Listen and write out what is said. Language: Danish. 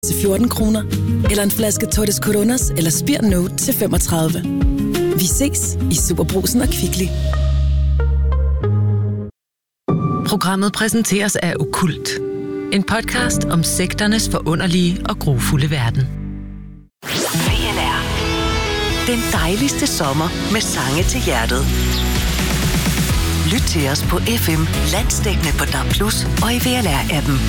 til 14 kroner. Eller en flaske Tortes Coronas eller Spir Note til 35. Vi ses i Superbrugsen og Kvickly. Programmet præsenteres af Okkult. En podcast om sekternes forunderlige og grufulde verden. VLR. Den dejligste sommer med sange til hjertet. Lyt til os på FM, landsdækkende på DAB+ og i VLR-appen.